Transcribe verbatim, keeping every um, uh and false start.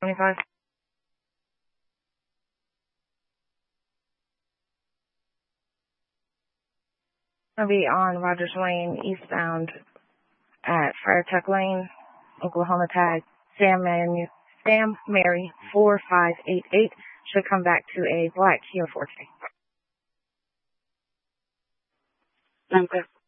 twenty-five. I'll be on Rogers Lane, eastbound at Fire Tech Lane, Oklahoma tag, Sam Manu, Sam Mary four five eight eight. Should come back to a black Kia Forte. Okay.